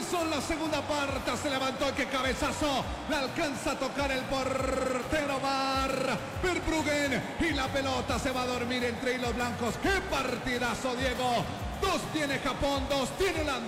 Comenzó la segunda parte, se levantó, qué cabezazo, le alcanza a tocar el portero Bar Verbruggen y la pelota se va a dormir entre hilos blancos. ¡Qué partidazo, Diego! 2 tiene Japón, 2 tiene Holanda.